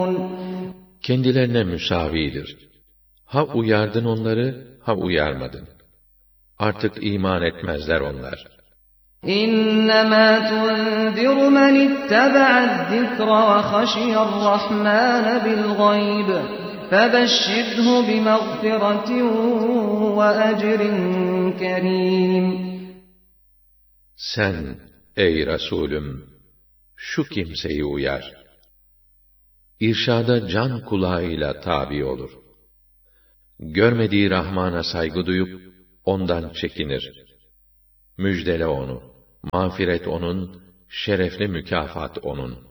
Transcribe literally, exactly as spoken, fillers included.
Kendilerine müsavidir. Ha uyardın onları, ha uyarmadın. Artık iman etmezler onlar. İnnemâ tunziru men ittebe'a's-zikra ve haşiyar-rahmâne bil-gayb. Febeşşirhu bimağfiratin ve ecrin kerîm. Sen, ey Resulüm, şu kimseyi uyar. İrşada can kulağıyla tabi olur. Görmediği Rahman'a saygı duyup, ondan çekinir. Müjdele onu, mağfiret onun, şerefli mükafat onun.